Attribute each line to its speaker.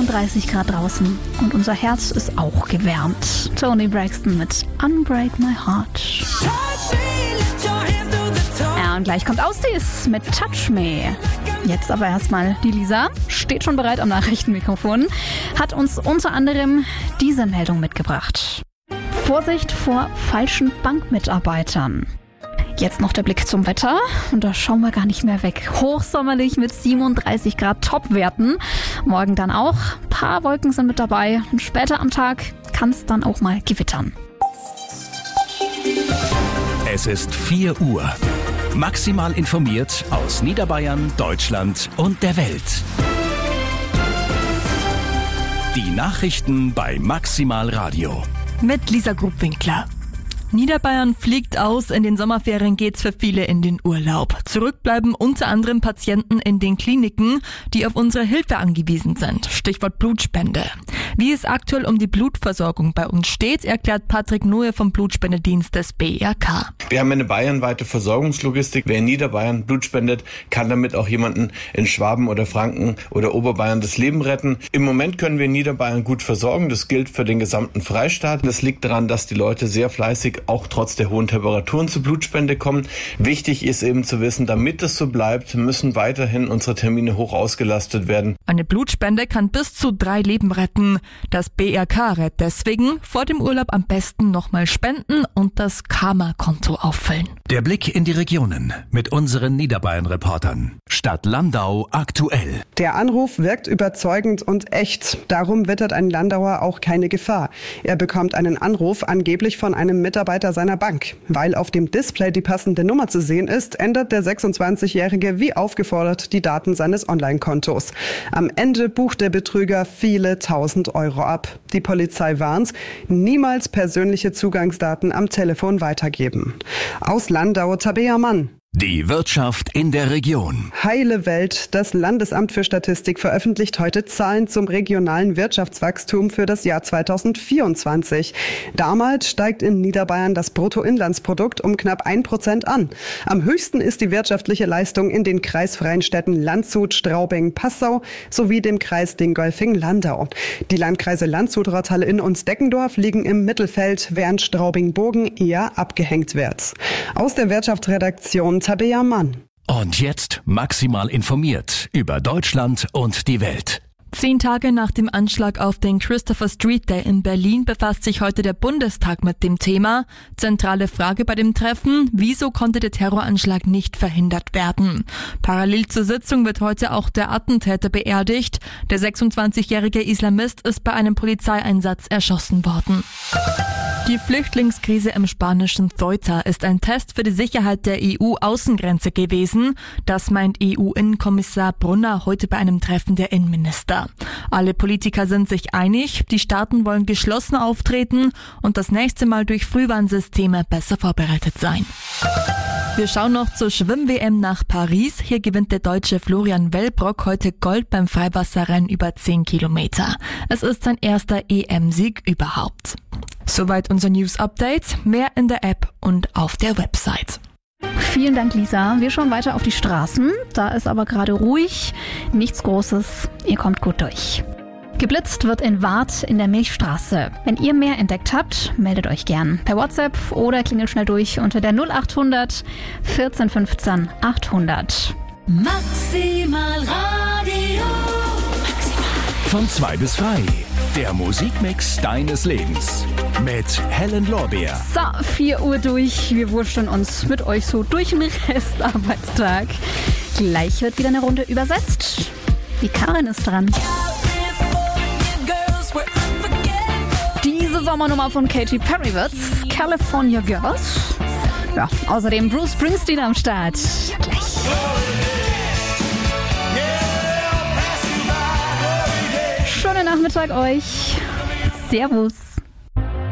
Speaker 1: 32 Grad draußen und unser Herz ist auch gewärmt. Toni Braxton mit Unbreak My Heart. Ja, und gleich kommt Ausdies mit Touch Me. Jetzt aber erstmal die Lisa, steht schon bereit am Nachrichtenmikrofon, hat uns unter anderem diese Meldung mitgebracht. Vorsicht vor falschen Bankmitarbeitern. Jetzt noch der Blick zum Wetter und da schauen wir gar nicht mehr weg. Hochsommerlich mit 37 Grad Topwerten. Morgen dann auch. Ein paar Wolken sind mit dabei und später am Tag kann es dann auch mal gewittern.
Speaker 2: Es ist 4 Uhr. Maximal informiert aus Niederbayern, Deutschland und der Welt. Die Nachrichten bei Maximal Radio.
Speaker 3: Mit Lisa Grubwinkler. Niederbayern fliegt aus, in den Sommerferien geht's für viele in den Urlaub. Zurückbleiben unter anderem Patienten in den Kliniken, die auf unsere Hilfe angewiesen sind. Stichwort Blutspende. Wie es aktuell um die Blutversorgung bei uns steht, erklärt Patrick Noe vom Blutspendedienst des BRK.
Speaker 4: Wir haben eine bayernweite Versorgungslogistik. Wer in Niederbayern Blut spendet, kann damit auch jemanden in Schwaben oder Franken oder Oberbayern das Leben retten. Im Moment können wir in Niederbayern gut versorgen. Das gilt für den gesamten Freistaat. Das liegt daran, dass die Leute sehr fleißig auch trotz der hohen Temperaturen zur Blutspende kommen. Wichtig ist eben zu wissen, damit es so bleibt, müssen weiterhin unsere Termine hoch ausgelastet werden.
Speaker 3: Eine Blutspende kann bis zu 3 Leben retten. Das BRK rät deswegen, vor dem Urlaub am besten nochmal spenden und das Karma-Konto auffüllen.
Speaker 2: Der Blick in die Regionen mit unseren Niederbayern-Reportern. Stadt Landau aktuell.
Speaker 5: Der Anruf wirkt überzeugend und echt. Darum wittert ein Landauer auch keine Gefahr. Er bekommt einen Anruf angeblich von einem Mitarbeiter seiner Bank. Weil auf dem Display die passende Nummer zu sehen ist, ändert der 26-Jährige wie aufgefordert die Daten seines Online-Kontos. Am Ende bucht der Betrüger viele 1000 Euro ab. Die Polizei warnt, niemals persönliche Zugangsdaten am Telefon weitergeben. Aus Landau, Tabea Mann.
Speaker 2: Die Wirtschaft in der Region.
Speaker 5: Heile Welt. Das Landesamt für Statistik veröffentlicht heute Zahlen zum regionalen Wirtschaftswachstum für das Jahr 2024. Damals steigt in Niederbayern das Bruttoinlandsprodukt um knapp 1% an. Am höchsten ist die wirtschaftliche Leistung in den kreisfreien Städten Landshut, Straubing, Passau sowie dem Kreis Dingolfing-Landau. Die Landkreise Landshut, Rottal-Inn und Deckendorf liegen im Mittelfeld, während Straubing-Burgen eher abgehängt wird. Aus der Wirtschaftsredaktion Tabea Mann.
Speaker 2: Und jetzt maximal informiert über Deutschland und die Welt.
Speaker 3: 10 Tage nach dem Anschlag auf den Christopher Street Day in Berlin befasst sich heute der Bundestag mit dem Thema. Zentrale Frage bei dem Treffen: Wieso konnte der Terroranschlag nicht verhindert werden? Parallel zur Sitzung wird heute auch der Attentäter beerdigt. Der 26-jährige Islamist ist bei einem Polizeieinsatz erschossen worden. Die Flüchtlingskrise im spanischen Ceuta ist ein Test für die Sicherheit der EU-Außengrenze gewesen. Das meint EU-Innenkommissar Brunner heute bei einem Treffen der Innenminister. Alle Politiker sind sich einig, die Staaten wollen geschlossen auftreten und das nächste Mal durch Frühwarnsysteme besser vorbereitet sein. Wir schauen noch zur Schwimm-WM nach Paris. Hier gewinnt der Deutsche Florian Wellbrock heute Gold beim Freiwasserrennen über 10 Kilometer. Es ist sein erster EM-Sieg überhaupt. Soweit unser News-Update. Mehr in der App und auf der Website.
Speaker 1: Vielen Dank, Lisa. Wir schauen weiter auf die Straßen. Da ist aber gerade ruhig. Nichts Großes. Ihr kommt gut durch. Geblitzt wird in Waadt in der Milchstraße. Wenn ihr mehr entdeckt habt, meldet euch gern per WhatsApp oder klingelt schnell durch unter der 0800 14 15 800.
Speaker 6: Maximal Radio.
Speaker 2: Von 2 bis 3. Der Musikmix deines Lebens. Mit Helen Lorbeer.
Speaker 1: So, 4 Uhr durch. Wir wurschteln uns mit euch so durch den Restarbeitstag. Gleich wird wieder eine Runde übersetzt. Die Karin ist dran. Diese Sommernummer von Katy Perry wird's. California Girls. Ja, außerdem Bruce Springsteen am Start. Gleich. Schönen Nachmittag euch. Servus.